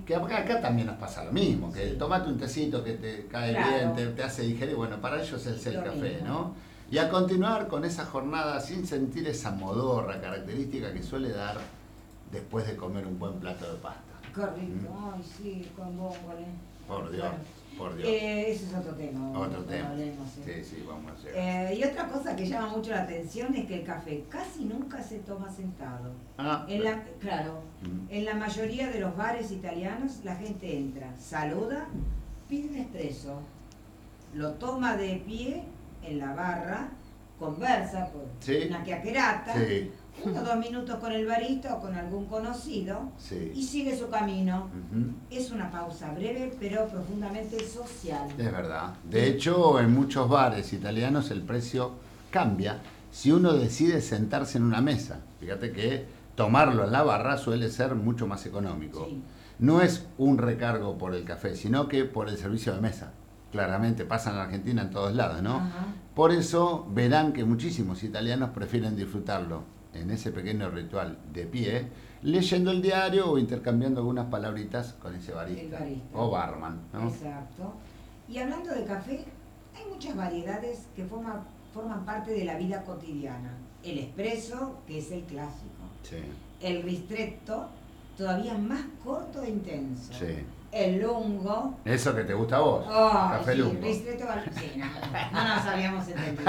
que acá también nos pasa lo mismo, que Sí. tomate un tecito que te cae Claro. bien, te hace digerir, bueno, para ellos es el Lo café, mismo. ¿no? Y a continuar con esa jornada sin sentir esa modorra característica que suele dar después de comer un buen plato de pasta. Correcto, ay sí, con vongole. Por Dios, Bueno, por Dios. ese es otro tema. Otro no tema. hablemos, Sí, vamos a llegar. Y otra cosa que llama mucho la atención es que el café casi nunca se toma sentado. Ah, Claro, en la mayoría de los bares italianos la gente entra, saluda, pide un espresso, lo toma de pie en la barra, conversa por Sí. una chiacchierata, sí, 1 o 2 minutos con el barista o con algún conocido sí. y sigue su camino. Ujú. Es una pausa breve pero profundamente social. Es verdad. De hecho, en muchos bares italianos el precio cambia si uno decide sentarse en una mesa. Fíjate que tomarlo en la barra suele ser mucho más económico. Sí. No es un recargo por el café, sino que por el servicio de mesa. Claramente pasa en Argentina en todos lados, ¿no? Ajá. Por eso verán que muchísimos italianos prefieren disfrutarlo en ese pequeño ritual de pie, leyendo el diario o intercambiando algunas palabritas con ese barista, El barista. o barman, ¿no? Exacto. Y hablando de café, hay muchas variedades que forman parte de la vida cotidiana. El espresso, que es el clásico. Sí, El ristretto, todavía más corto e intenso. sí. El lungo. Eso que te gusta a vos, Oh, café sí, lungo. ristretto, sí, no nos habíamos entendido.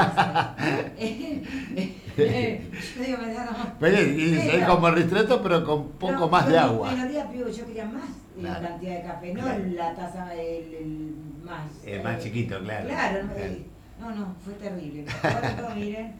Yo digo, me da no. Pero es como el ristretto, pero con poco más de agua. Melodía, pero yo quería más Claro. cantidad de café, no Claro. la taza, el más. Es más chiquito, claro. Claro, no, fue terrible. Corto, miren.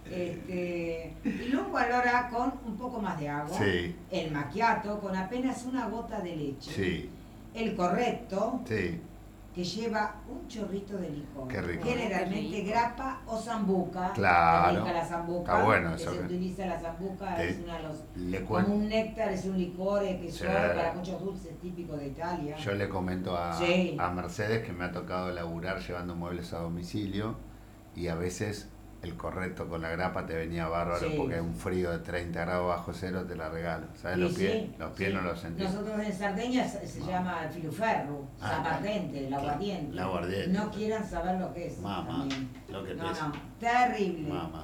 Y luego valora con un poco más de agua. Sí, El macchiato con apenas una gota de leche. sí, El corretto, sí. que lleva un chorrito de licor. Qué rico. Generalmente Qué rico. grappa o sambuca. Claro. Qué rica la sambuca. Está bueno que eso, se que- utiliza la sambuca, Te- es uno de los... Le Como cuento. un néctar, es un licor que Sí. sobra para muchos dulces típicos de Italia. Yo le comento Sí. a Mercedes que me ha tocado laburar llevando muebles a domicilio y a veces el correcto con la grapa te venía bárbaro Sí. porque un frío de 30 grados bajo cero te la regalo. ¿Sabes? Y Los pies, sí, los pies sí. no los sentís. Nosotros en Sardegna se No. llama el filuferro, Ah, zapardente, el aguardiente. el aguardiente. No quieran saber lo que es. Mamá, también. lo que No, pesa. no, terrible. Mamá.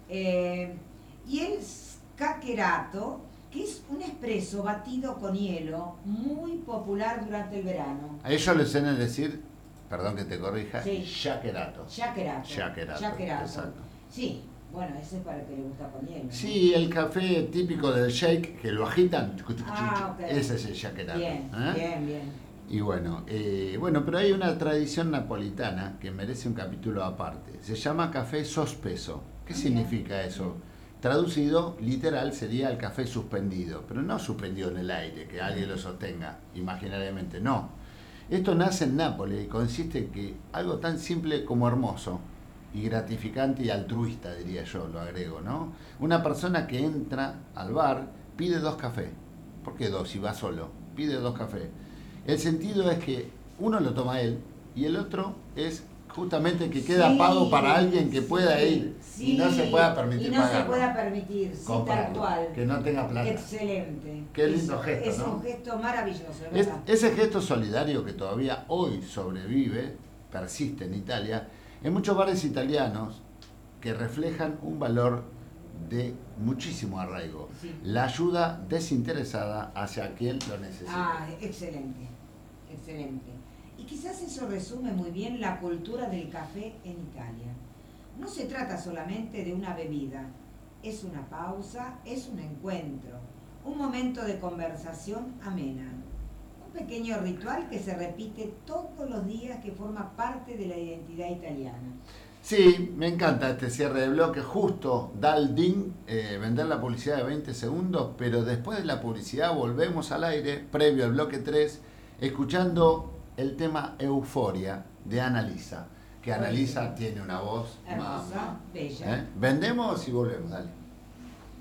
Y el scaccherato, que es un espresso batido con hielo, muy popular durante el verano. A ellos les suelen decir, perdón que te corrija, Sí. shackerato. Shackerato. Shackerato, exacto. Sí, bueno, ese es para el que le gusta con hielo. ¿no? Sí, el café típico del shake, que lo agitan, Ah, ok. ese es el shackerato. Bien, ¿eh? bien. Y bueno, pero hay una tradición napolitana que merece un capítulo aparte. Se llama café sospeso. ¿Qué Ah, significa eso? Traducido, literal, sería el café suspendido, pero no suspendido en el aire, que alguien lo sostenga imaginariamente, no. Esto nace en Nápoles y consiste en que algo tan simple como hermoso y gratificante y altruista, diría yo, lo agrego, ¿no? Una persona que entra al bar pide 2 cafés. ¿Por qué 2 si va solo? Pide 2 cafés. El sentido es que uno lo toma él y el otro es justamente que queda Sí, pago para alguien que pueda ir sí, y no se pueda permitir y no se pagarlo. pueda permitir, sí, tal Comprarlo, cual. que no tenga plata. Excelente. Qué lindo gesto, es ¿no? un gesto maravilloso, Es- ¿verdad? ese gesto solidario que todavía hoy sobrevive, persiste en Italia, en muchos bares italianos que reflejan un valor de muchísimo arraigo. Sí. La ayuda desinteresada hacia quien lo necesita. Ah, excelente, excelente. Y quizás eso resume muy bien la cultura del café en Italia. No se trata solamente de una bebida, es una pausa, es un encuentro, un momento de conversación amena, un pequeño ritual que se repite todos los días que forma parte de la identidad italiana. Sí, me encanta este cierre de bloque, justo da el ding, vender la publicidad de 20 segundos, pero después de la publicidad volvemos al aire, previo al bloque 3, escuchando el tema Euforia de Annalisa, que Annalisa tiene una voz Hermosa, bella. Vendemos y volvemos, dale.